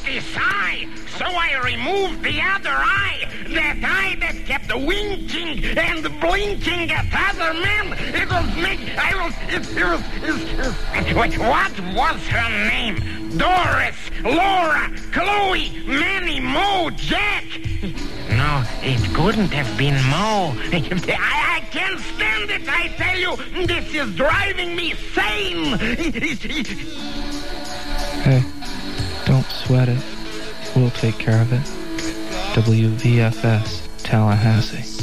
this eye, so I removed the other eye. That eye that kept winking and blinking at other men. It was me. What was her name? Doris, Laura, Chloe, Manny, Mo, Jack. No, it couldn't have been Mo. I can't stand it, I tell you. This is driving me sane. Hey, don't sweat it. We'll take care of it. WVFS, Tallahassee.